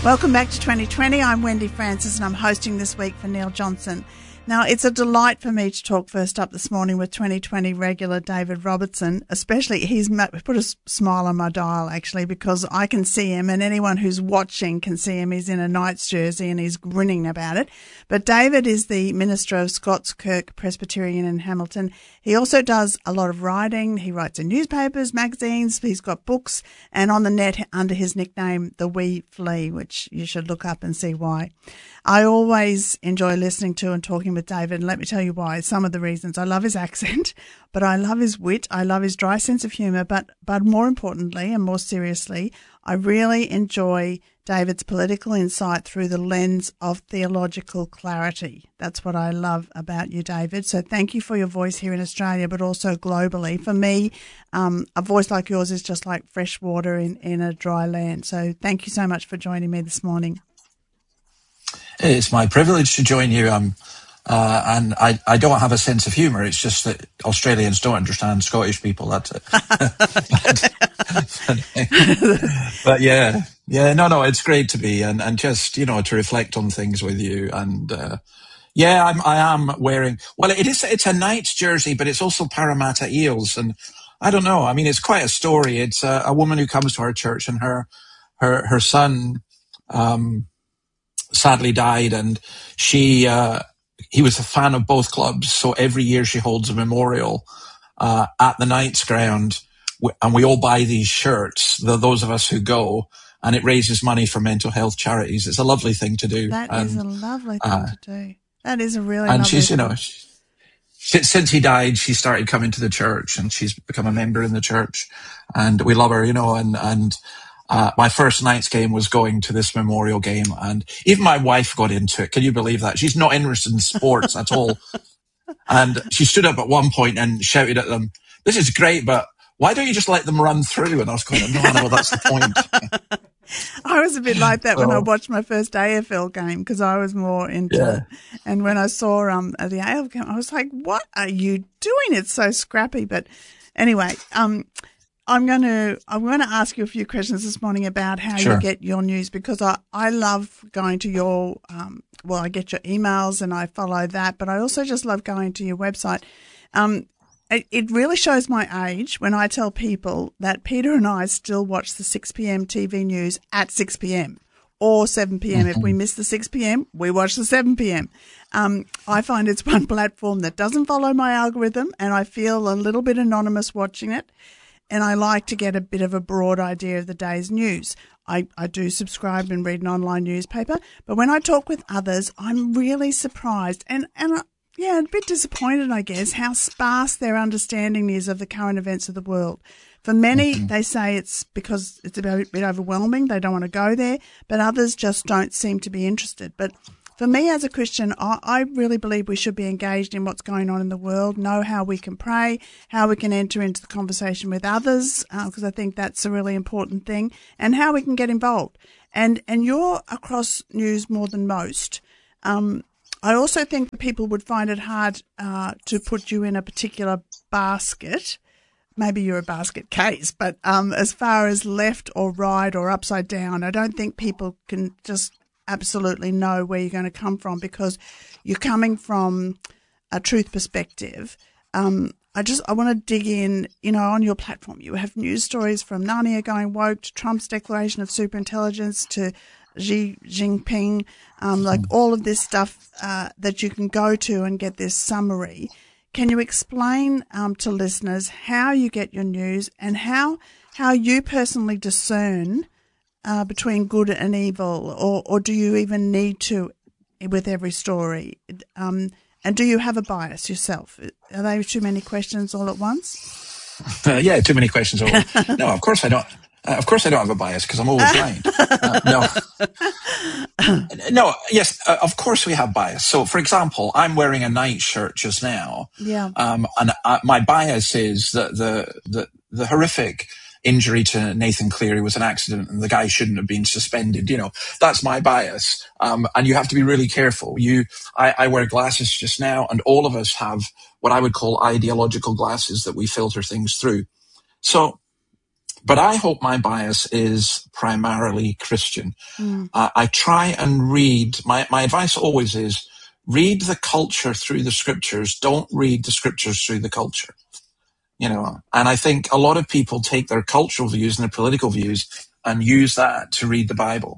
Welcome back to 2020. I'm Wendy Francis and I'm hosting this week for Neil Johnson. Now, it's a delight for me to talk first up this morning with 2020 regular David Robertson, especially he's put a smile on my dial, actually, because I can see him and anyone who's watching can see him. He's in a Knights jersey and he's grinning about it. But David is the minister of Scots Kirk Presbyterian in Hamilton. He also does a lot of writing. He writes in newspapers, magazines, he's got books, and on the net under his nickname, The Wee Flea, which you should look up and see why. I always enjoy listening to and talking with David, and let me tell you why. Some of the reasons. I love his accent, but I love his wit. I love his dry sense of humour, but more importantly and more seriously, I really enjoy David's political insight through the lens of theological clarity. That's what I love about you, David. So thank you for your voice here in Australia, but also globally. For me, a voice like yours is just like fresh water in a dry land. So thank you so much for joining me this morning. It's my privilege to join you. And I don't have a sense of humour. It's just that Australians don't understand Scottish people. That's it. but yeah, no, it's great to be and just, to reflect on things with you. And, I am wearing, well, it's a Knights jersey, but it's also Parramatta Eels. And I don't know. I mean, it's quite a story. It's a woman who comes to our church and her son, sadly died, and he was a fan of both clubs. So every year she holds a memorial at the Knights ground, and we all buy these shirts, those of us who go, and it raises money for mental health charities. It's a lovely thing to do. That is a lovely thing to do. That is a really and lovely she's, thing. Since he died, she started coming to the church, and she's become a member in the church, and we love her, and my first Knights game was going to this memorial game, and even my wife got into it. Can you believe that? She's not interested in sports at all. And she stood up at one point and shouted at them, "This is great, but why don't you just let them run through?" And I was going, no, that's the point. I was a bit like that when I watched my first AFL game because I was more into it. And when I saw the AFL game, I was like, what are you doing? It's so scrappy. But anyway, I'm going to ask you a few questions this morning about how you get your news, because I love going to your I get your emails and I follow that, but I also just love going to your website. It really shows my age when I tell people that Peter and I still watch the 6 p.m. TV news at 6 p.m. or 7 p.m. If we miss the 6 p.m., we watch the 7 p.m. I find it's one platform that doesn't follow my algorithm, and I feel a little bit anonymous watching it. And I like to get a bit of a broad idea of the day's news. I do subscribe and read an online newspaper, but when I talk with others, I'm really surprised and a bit disappointed, I guess, how sparse their understanding is of the current events of the world. For many, they say it's because it's a bit overwhelming, they don't want to go there, but others just don't seem to be interested. But for me as a Christian, I really believe we should be engaged in what's going on in the world, know how we can pray, how we can enter into the conversation with others, because I think that's a really important thing, and how we can get involved. And you're across news more than most. I also think that people would find it hard to put you in a particular basket. Maybe you're a basket case, but as far as left or right or upside down, I don't think people can just absolutely know where you're going to come from, because you're coming from a truth perspective. I want to dig in, on your platform. You have news stories from Narnia going woke to Trump's declaration of superintelligence to Xi Jinping, like all of this stuff that you can go to and get this summary. Can you explain to listeners how you get your news and how you personally discern between good and evil, or do you even need to with every story? And do you have a bias yourself? Are they too many questions all at once? Yeah, too many questions all at once. No, of course I don't. Of course I don't have a bias because I'm always right. Yes, of course we have bias. So, for example, I'm wearing a Knights shirt just now. Yeah. And my bias is that the horrific injury to Nathan Cleary was an accident and the guy shouldn't have been suspended. That's my bias. And you have to be really careful. I wear glasses just now, and all of us have what I would call ideological glasses that we filter things through. So But I hope my bias is primarily Christian. I try and read, my advice always is, read the culture through the scriptures. Don't read the scriptures through the culture. And I think a lot of people take their cultural views and their political views and use that to read the Bible.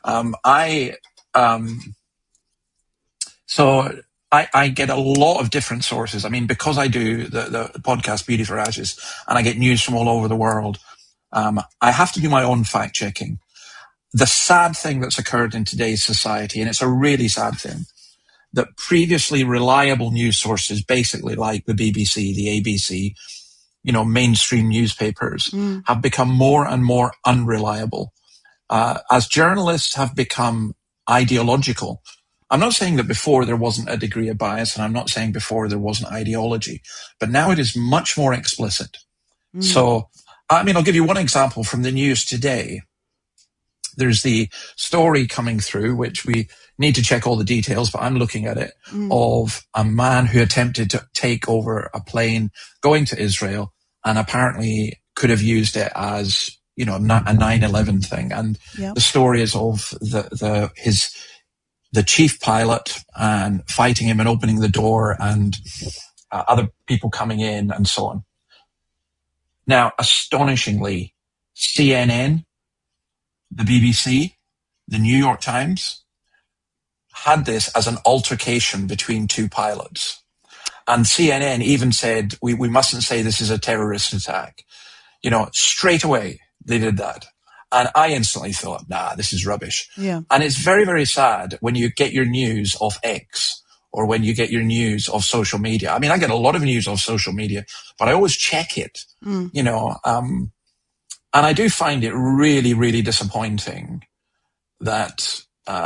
So I get a lot of different sources. I mean, because I do the podcast Beauty for Ashes, and I get news from all over the world, I have to do my own fact checking. The sad thing that's occurred in today's society, and it's a really sad thing, that previously reliable news sources, basically like the BBC, the ABC, mainstream newspapers, have become more and more unreliable. As journalists have become ideological. I'm not saying that before there wasn't a degree of bias, and I'm not saying before there wasn't ideology, but now it is much more explicit. So, I mean, I'll give you one example from the news today. There's the story coming through, which we need to check all the details, but I'm looking at it, of a man who attempted to take over a plane going to Israel and apparently could have used it as, a 9/11 thing. And the story is of the chief pilot and fighting him and opening the door and other people coming in and so on. Now, astonishingly, CNN, the BBC, the New York Times had this as an altercation between two pilots. And CNN even said, we mustn't say this is a terrorist attack. Straight away they did that. And I instantly thought, nah, this is rubbish. Yeah. And it's very, very sad when you get your news off X or when you get your news off social media. I mean, I get a lot of news off social media, but I always check it, and I do find it really, really disappointing that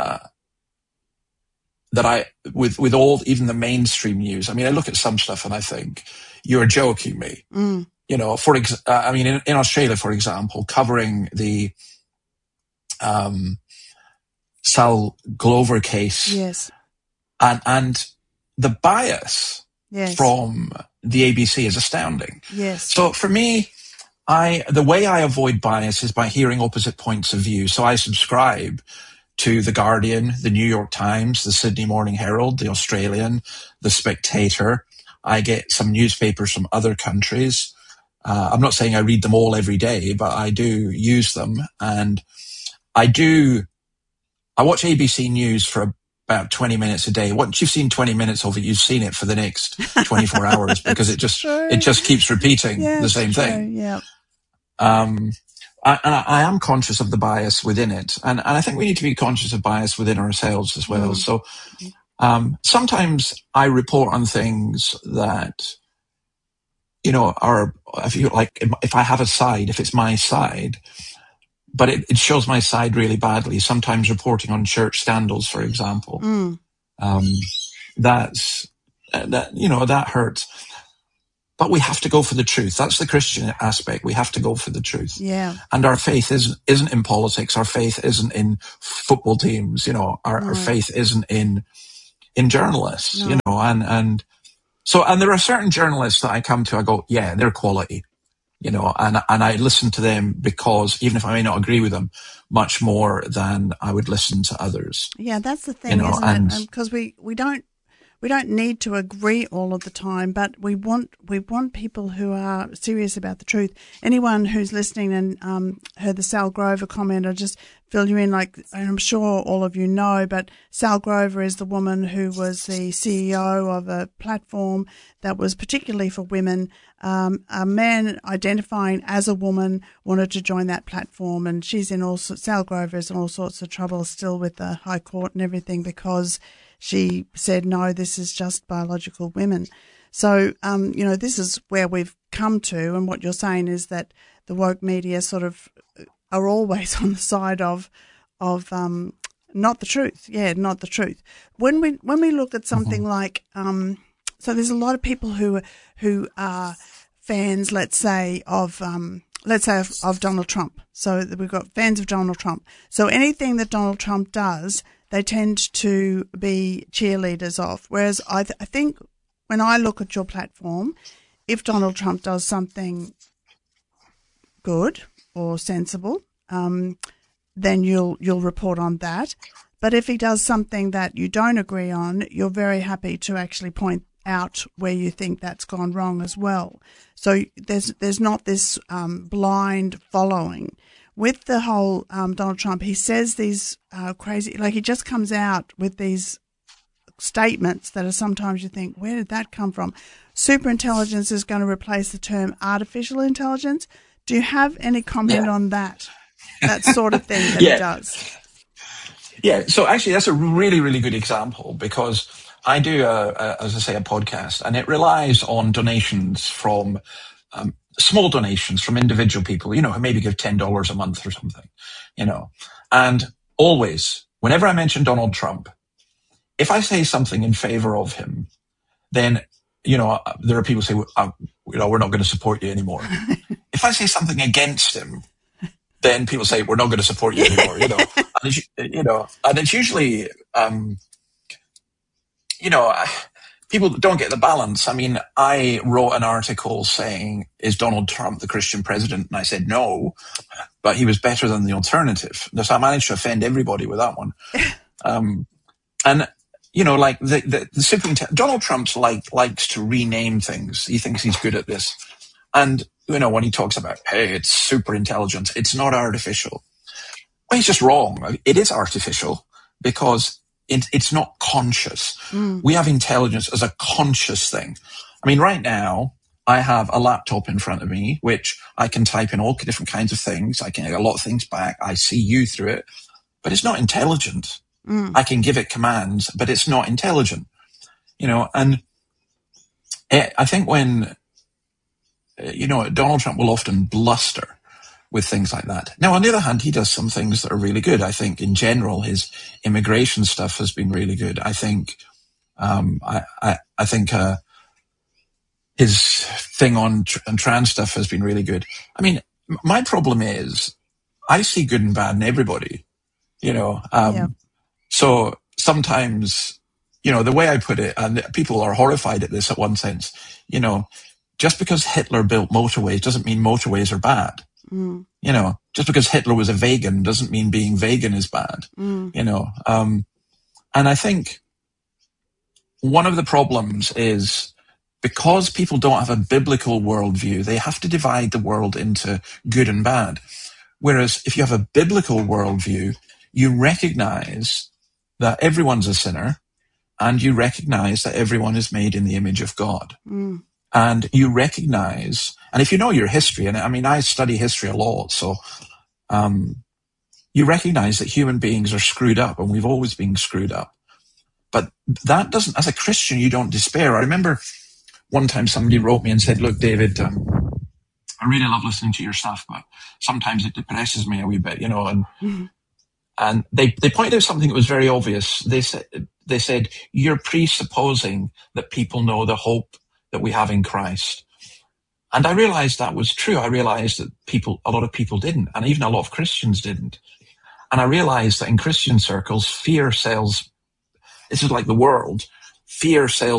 with all, even the mainstream news, I mean, I look at some stuff and I think, you're joking me. In Australia, for example, covering the Sal Glover case. Yes. And the bias from the ABC is astounding. Yes. So for me, the way I avoid bias is by hearing opposite points of view. So I subscribe to The Guardian, the New York Times, the Sydney Morning Herald, the Australian, the Spectator. I get some newspapers from other countries. I'm not saying I read them all every day, but I do use them. And I watch ABC News for about 20 minutes a day. Once you've seen 20 minutes of it, you've seen it for the next 24 hours because it just keeps repeating the same thing. Yeah. I am conscious of the bias within it. And I think we need to be conscious of bias within ourselves as well. So, sometimes I report on things that, are, if I have a side, if it's my side, but it shows my side really badly. Sometimes reporting on church scandals, for example, that hurts. But we have to go for the truth. That's the Christian aspect. We have to go for the truth. Yeah. And our faith isn't in politics. Our faith isn't in football teams. Our faith isn't in journalists. No. And there are certain journalists that I come to. I go, yeah, they're quality. And I listen to them because even if I may not agree with them, much more than I would listen to others. Yeah, that's the thing, isn't it? Because we don't need to agree all of the time, but we want people who are serious about the truth. Anyone who's listening and heard the Sal Grover comment, I'll just fill you in, and I'm sure all of you know, but Sal Grover is the woman who was the CEO of a platform that was particularly for women. A man identifying as a woman wanted to join that platform, and Sal Grover is in all sorts of trouble still with the High Court and everything because she said, no, this is just biological women. So, this is where we've come to, and what you're saying is that the woke media sort of are always on the side of not the truth. Yeah, not the truth. When we look at something like, so there's a lot of people who are fans, let's say of Donald Trump. So we've got fans of Donald Trump. So anything that Donald Trump does, they tend to be cheerleaders of. Whereas I think when I look at your platform, if Donald Trump does something good, or sensible, then you'll report on that. But if he does something that you don't agree on, you're very happy to actually point out where you think that's gone wrong as well. So there's not this blind following. With the whole Donald Trump, he says these crazy, like he just comes out with these statements that are sometimes you think, where did that come from? Superintelligence is going to replace the term artificial intelligence. Do you have any comment on that sort of thing that he does? Yeah, so actually that's a really, really good example, because I do, as I say, a podcast, and it relies on donations from small donations from individual people, who maybe give $10 a month or something, And always, whenever I mention Donald Trump, if I say something in favor of him, then, there are people who say, we're not going to support you anymore. If I say something against him, then people say, we're not going to support you anymore, and it's usually, people don't get the balance. I mean, I wrote an article saying, is Donald Trump the Christian president? And I said no, but he was better than the alternative. So I managed to offend everybody with that one. And, like the superintendent, Donald Trump likes to rename things. He thinks he's good at this. And, when he talks about, hey, it's super intelligence, it's not artificial. Well, he's just wrong. It is artificial because it's not conscious. We have intelligence as a conscious thing. I mean, right now, I have a laptop in front of me, which I can type in all different kinds of things. I can get a lot of things back. I see you through it, but it's not intelligent. I can give it commands, but it's not intelligent, and I think when, Donald Trump will often bluster with things like that. Now, on the other hand, he does some things that are really good. I think in general, his immigration stuff has been really good. I think, I think, his thing on trans stuff has been really good. I mean, my problem is I see good and bad in everybody, So sometimes, the way I put it, and people are horrified at this at one sense, just because Hitler built motorways doesn't mean motorways are bad. Just because Hitler was a vegan doesn't mean being vegan is bad, And I think one of the problems is because people don't have a biblical worldview, they have to divide the world into good and bad. Whereas if you have a biblical worldview, you recognize that everyone's a sinner, and you recognize that everyone is made in the image of God. And you recognize, and if you know your history, and I mean, I study history a lot, so you recognize that human beings are screwed up, and we've always been screwed up. But that doesn't, as a Christian, you don't despair. I remember one time somebody wrote me and said, look, David, I really love listening to your stuff, but sometimes it depresses me a wee bit, And they pointed out something that was very obvious. They said, you're presupposing that people know the hope that we have in Christ. And I realized that was true. I realized that a lot of people didn't, and even a lot of Christians didn't. And I realized that in Christian circles, fear sells, this is like the world, fear sells